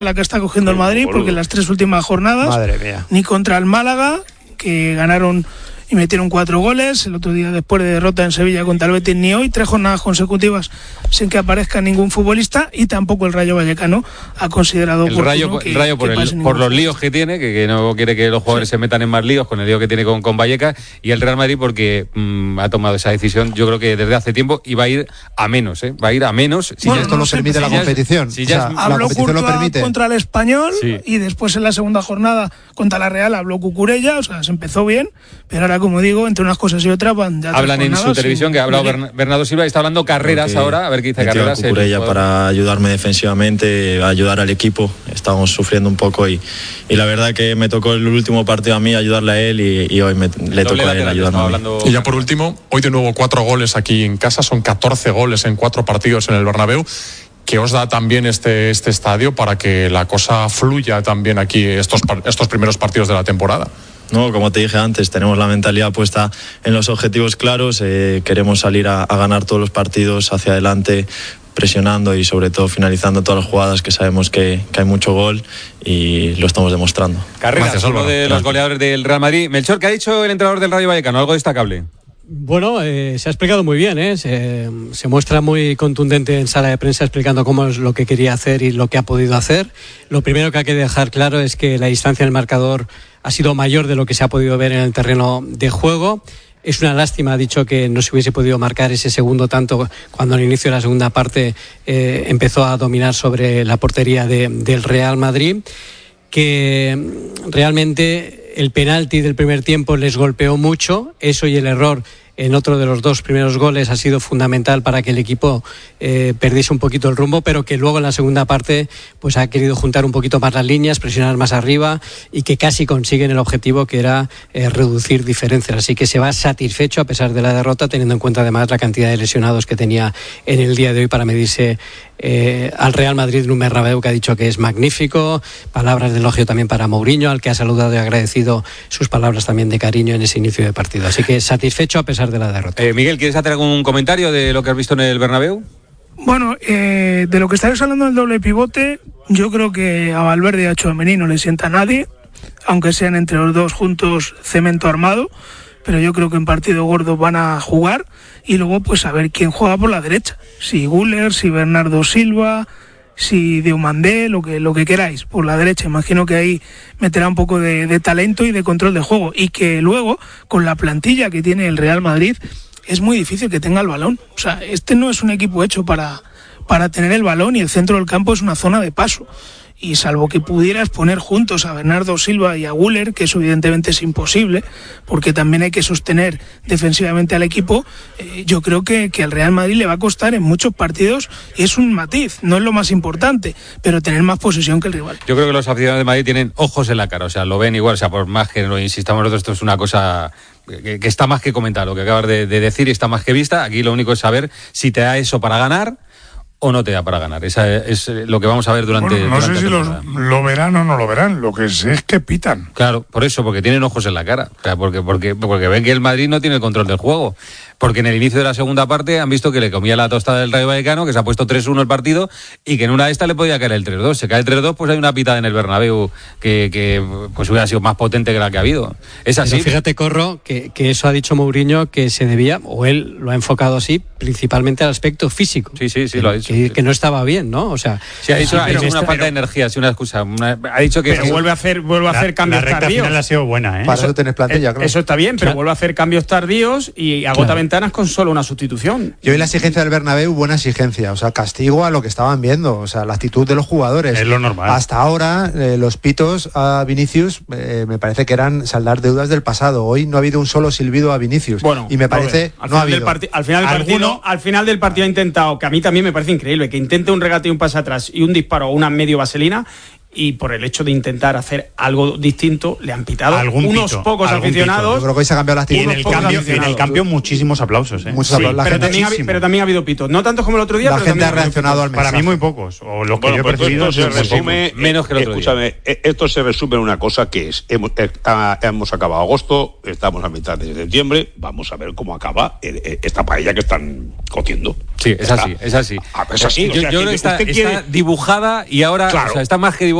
la que está cogiendo el Madrid, porque en las 3 últimas jornadas, madre mía, ni contra el Málaga, que ganaron y metieron 4 goles, el otro día después de derrota en Sevilla contra el Betis, ni hoy, 3 jornadas consecutivas sin que aparezca ningún futbolista, y tampoco el Rayo Vallecano ha considerado el Rayo por los líos que tiene, que no quiere que los jugadores se metan en más líos con el lío que tiene con Vallecas, y el Real Madrid porque ha tomado esa decisión, yo creo que desde hace tiempo, y va a ir a menos, va a ir a menos. Si esto lo permite la competición. Habló Courtois contra el Español, y después en la segunda jornada contra la Real habló Cucurella, o sea, se empezó bien, pero ahora, como digo, entre unas cosas y otras van ya. Hablan en su televisión, que ha hablado Bernardo Silva, y está hablando Carreras ahora, a ver qué dice Carreras. Cucurella para ayudarme defensivamente, ayudar al equipo. Estamos sufriendo un poco y la verdad que me tocó el último partido a mí ayudarle a él, y hoy le tocó a él ayudarme. Y ya por último, hoy de nuevo 4 goles aquí en casa, son 14 goles en 4 partidos en el Bernabéu. ¿Qué os da también este estadio para que la cosa fluya también aquí estos primeros partidos de la temporada? No, como te dije antes, tenemos la mentalidad puesta en los objetivos claros, queremos salir a ganar todos los partidos hacia adelante, presionando y sobre todo finalizando todas las jugadas, que sabemos que hay mucho gol y lo estamos demostrando. Carreras, uno de los goleadores del Real Madrid. Melchor, ¿qué ha dicho el entrenador del Rayo Vallecano? ¿Algo destacable? Bueno, se ha explicado muy bien, se muestra muy contundente en sala de prensa explicando cómo es lo que quería hacer y lo que ha podido hacer. Lo primero que hay que dejar claro es que la distancia en el marcador ha sido mayor de lo que se ha podido ver en el terreno de juego. Es una lástima, ha dicho, que no se hubiese podido marcar ese segundo tanto cuando al inicio de la segunda parte empezó a dominar sobre la portería del Real Madrid, que realmente el penalti del primer tiempo les golpeó mucho, eso y el error en otro de los 2 primeros goles ha sido fundamental para que el equipo perdiese un poquito el rumbo, pero que luego en la segunda parte pues ha querido juntar un poquito más las líneas, presionar más arriba, y que casi consiguen el objetivo, que era reducir diferencias. Así que se va satisfecho a pesar de la derrota, teniendo en cuenta además la cantidad de lesionados que tenía en el día de hoy para medirse al Real Madrid en un Bernabéu que ha dicho que es magnífico. Palabras de elogio también para Mourinho, al que ha saludado y agradecido sus palabras también de cariño en ese inicio de partido. Así que satisfecho a pesar de la derrota. Miguel, ¿quieres hacer algún comentario de lo que has visto en el Bernabéu? Bueno, de lo que estáis hablando del doble pivote, yo creo que a Valverde y a Tchouaméni no le sienta a nadie, aunque sean entre los dos juntos cemento armado, pero yo creo que en partido gordo van a jugar, y luego pues a ver quién juega por la derecha, si Güler, si Bernardo Silva, si Diomandé, lo que queráis por la derecha. Imagino que ahí meterá un poco de talento y de control de juego, y que luego con la plantilla que tiene el Real Madrid es muy difícil que tenga el balón. O sea, este no es un equipo hecho para tener el balón, y el centro del campo es una zona de paso. Y salvo que pudieras poner juntos a Bernardo Silva y a Güler, que eso evidentemente es imposible, porque también hay que sostener defensivamente al equipo, yo creo que al Real Madrid le va a costar en muchos partidos, y es un matiz, no es lo más importante, pero tener más posesión que el rival. Yo creo que los aficionados de Madrid tienen ojos en la cara, o sea, lo ven igual, o sea, por más que lo insistamos nosotros, esto es una cosa que está más que comentar, lo que acabas de decir, y está más que vista. Aquí lo único es saber si te da eso para ganar o no te da para ganar. Esa es lo que vamos a ver durante. Bueno, no sé si lo verán o no lo verán. Lo que sé es que pitan. Claro, por eso, porque tienen ojos en la cara. O sea, porque ven que el Madrid no tiene el control del juego. Porque en el inicio de la segunda parte han visto que le comía la tostada del Rayo Vallecano, que se ha puesto 3-1 el partido, y que en una de estas le podía caer el 3-2. Se cae el 3-2, pues hay una pitada en el Bernabéu que pues hubiera sido más potente que la que ha habido. Es así. Pero fíjate, Corro, que eso ha dicho Mourinho, que se debía, o él lo ha enfocado así, principalmente al aspecto físico. Sí, lo ha dicho. Que no estaba bien, ¿no? O sea, sí, ha dicho una falta de energía, sí, una excusa. Ha dicho que. Pero vuelve a hacer cambios la recta tardíos. Final ha sido buena, ¿eh? Para eso tenés plantilla, claro. Eso está bien, pero vuelve a hacer cambios tardíos y agota ventanas con solo una sustitución. Y hoy la exigencia del Bernabéu, buena exigencia, o sea, castigo a lo que estaban viendo, o sea, la actitud de los jugadores. Es lo normal. Hasta ahora, los pitos a Vinicius me parece que eran saldar deudas del pasado. Hoy no ha habido un solo silbido a Vinicius. Bueno, y me parece al final del partido ha intentado, que a mí también me parece increíble, que intente un regate y un pase atrás y un disparo o una medio vaselina, y por el hecho de intentar hacer algo distinto le han pitado unos pocos aficionados. Yo creo que hoy se ha cambiado la actitud. Y en el cambio muchísimos aplausos. Muchos aplausos. Pero también ha habido pitos. No tantos como el otro día, la pero gente también ha reaccionado al mensaje. Para mí muy pocos. O los que yo he pues percibido esto se resume, menos que el otro día. Esto se resume en una cosa que es, hemos acabado agosto, estamos a mitad de septiembre, vamos a ver cómo acaba esta paella que están cociendo. Sí, es así. Es así. Yo creo que está dibujada y ahora, claro, está más que dibujada.